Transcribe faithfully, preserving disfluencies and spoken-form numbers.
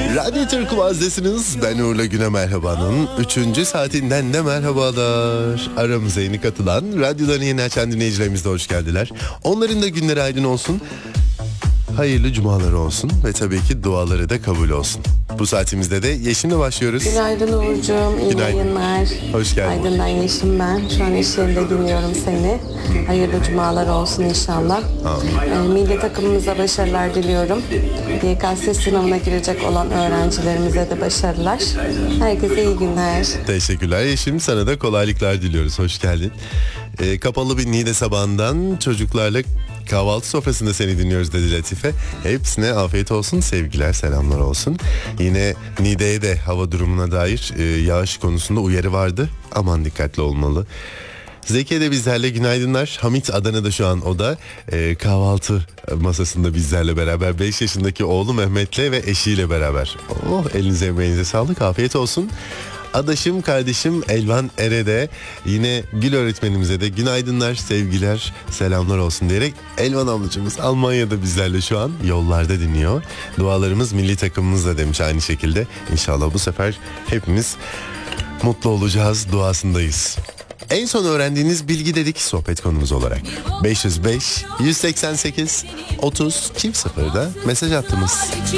Radyo Türk Vazdesiniz. Ben Uğur'la Güne Merhaba'nın üçüncü saatinden de merhabalar. Aramıza yeni katılan, radyolarını yeni açan dinleyicilerimiz de hoş geldiler. Onların da günleri aydın olsun. Hayırlı cumaları olsun ve tabii ki duaları da kabul olsun. Bu saatimizde de Yeşim'le başlıyoruz. Günaydın Uğur'cuğum, iyi Günaydın. yayınlar. Hoş geldin. Aydın'dan Yeşim ben. Şu an iş yerinde dinliyorum seni. Hayırlı cumalar olsun inşallah. Amin. E, milli takımımıza başarılar diliyorum. Y K S sınavına girecek olan öğrencilerimize de başarılar. Herkese iyi günler. Teşekkürler Yeşim. Sana da kolaylıklar diliyoruz. Hoş geldin. Ee, kapalı bir Niğde sabahından çocuklarla kahvaltı sofrasında seni dinliyoruz dedi Latife. Hepsine afiyet olsun, sevgiler, selamlar olsun. Yine Niğde'ye de hava durumuna dair e, yağış konusunda uyarı vardı. Aman dikkatli olmalı. Zeki de bizlerle günaydınlar. Hamit Adana'da şu an o da e, kahvaltı masasında bizlerle beraber. beş yaşındaki oğlu Mehmet'le ve eşiyle beraber. Oh, elinize emeğinize sağlık, afiyet olsun. Adaşım, kardeşim Elvan Ere'de yine Gül öğretmenimize de günaydınlar, sevgiler, selamlar olsun diyerek Elvan ablacığımız Almanya'da bizlerle şu an yollarda dinliyor. Dualarımız milli takımımızla demiş aynı şekilde. İnşallah bu sefer hepimiz mutlu olacağız duasındayız. En son öğrendiğiniz bilgi dedik sohbet konumuz olarak. beş yüz beş yüz seksen sekiz otuz çift sıfırda mesaj attınız.